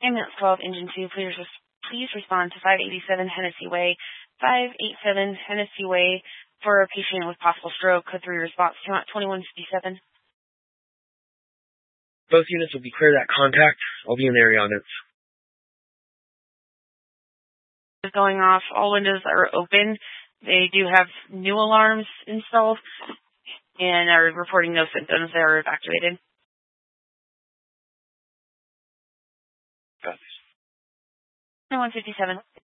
Ambulance 12, Engine 2, please respond to 587 Hennessy Way, 587 Hennessy Way for a patient with possible stroke. Code 3 response, 2157. Both units will be cleared at contact. I'll be in the area on it. Is going off. All windows are open. They do have new alarms installed and are reporting no symptoms. They are evacuated. Got this. 2157.